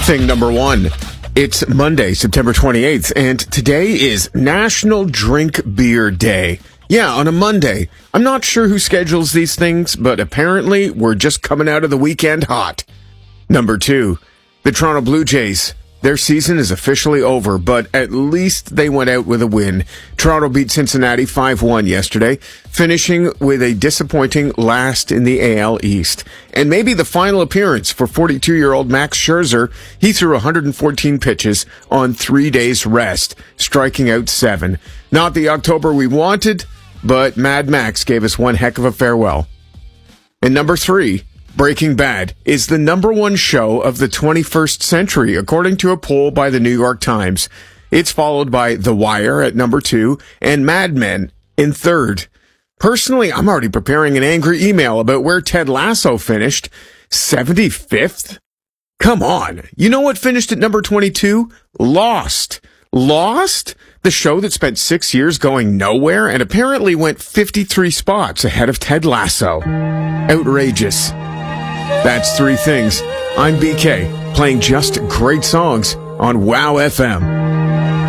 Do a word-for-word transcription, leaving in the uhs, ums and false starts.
Thing number one. It's Monday, September twenty-eighth, and today is National Drink Beer Day. Yeah, on a Monday. I'm not sure who schedules these things, but apparently we're just coming out of the weekend hot. Number two. The Toronto Blue Jays. Their season is officially over, but at least they went out with a win. Toronto beat Cincinnati five one yesterday, finishing with a disappointing last in the A L East. And maybe the final appearance for forty-two-year-old Max Scherzer. He threw one hundred fourteen pitches on three days rest, striking out seven. Not the October we wanted, but Mad Max gave us one heck of a farewell. And number three. Breaking Bad is the number one show of the twenty-first century, according to a poll by the New York Times. It's followed by The Wire at number two and Mad Men in third. Personally, I'm already preparing an angry email about where Ted Lasso finished. seventy-fifth? Come on. You know what finished at number twenty-two? Lost. Lost? The show that spent six years going nowhere and apparently went fifty-three spots ahead of Ted Lasso. Outrageous. That's three things. I'm B K, playing just great songs on Wow F M.